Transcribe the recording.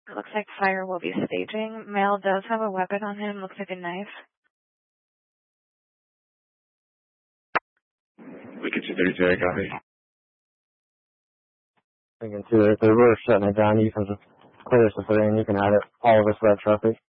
It looks like fire will be staging. Male does have a weapon on him. Looks like a knife. We can see 32, copy. We can see that we're shutting it down. You can clear us the 3 and you can have it all of us red traffic.